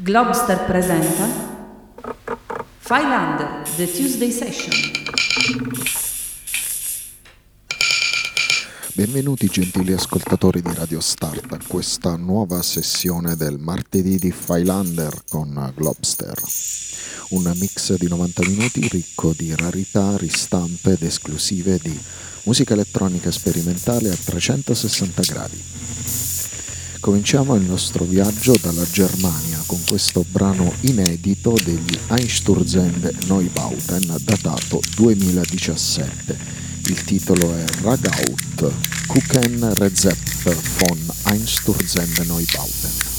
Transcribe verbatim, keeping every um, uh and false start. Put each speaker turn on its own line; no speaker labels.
Globster presenta Philander, The Tuesday Session.
Benvenuti gentili ascoltatori di Radio Start a questa nuova sessione del martedì di Philander con Globster. Un mix di novanta minuti ricco di rarità, ristampe ed esclusive di musica elettronica sperimentale a trecentosessanta gradi. Cominciamo il nostro viaggio dalla Germania con questo brano inedito degli Einstürzende Neubauten datato duemiladiciassette. Il titolo è Ragout, Kuchen Rezept von Einstürzende Neubauten.